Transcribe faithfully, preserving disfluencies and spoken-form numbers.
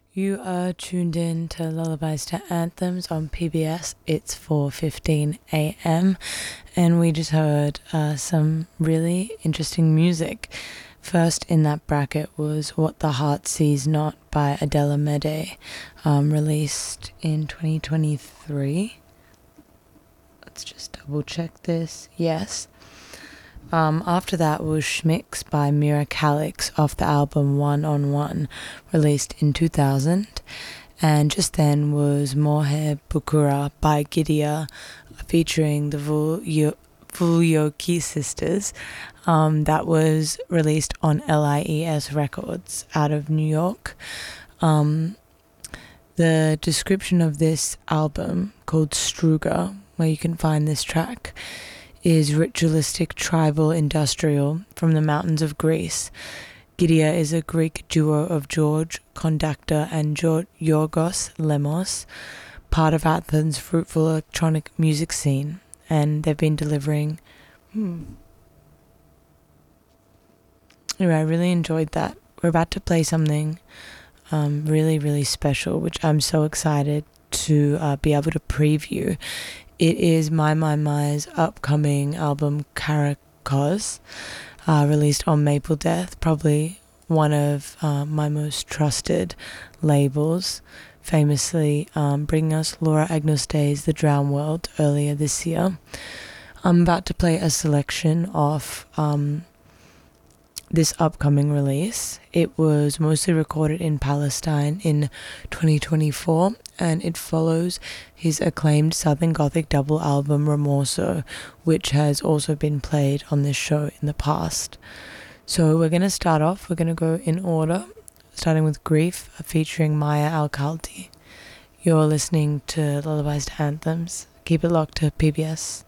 You are tuned in to Lullabies to Anthems on P B S. It's four fifteen a.m. and we just heard uh, some really interesting music. First in that bracket was What the Heart Sees Not by Adela Mede, um, released in twenty twenty-three. Let's just double check this. Yes. Um, after that was Schmicks by Mira Calix off the album One on One, released in two thousand. And just then was Mohe Bukura by Gidia, featuring the Vulyo- Vulyoki sisters. Um, that was released on L I E S Records out of New York. Um, the description of this album, called Struga, where you can find this track, is ritualistic, tribal, industrial from the mountains of Greece. Gidia is a Greek duo of George Kondakter and Yorgos Lemos, part of Athens' fruitful electronic music scene, and they've been delivering. Hmm. Anyway, I really enjoyed that. We're about to play something um, really, really special, which I'm so excited to uh, be able to preview. It is My My My's upcoming album, Karakos, uh, released on Maple Death, probably one of uh, my most trusted labels, famously um, bringing us Laura Agnostay's The Drown World earlier this year. I'm about to play a selection of um, this upcoming release. It was mostly recorded in Palestine in twenty twenty-four, and it follows his acclaimed Southern Gothic double album Remorso, which has also been played on this show in the past. So we're going to start off, we're going to go in order, starting with Grief, featuring Maya Alcaldi. You're listening to Lullabies to Anthems. Keep it locked to P B S.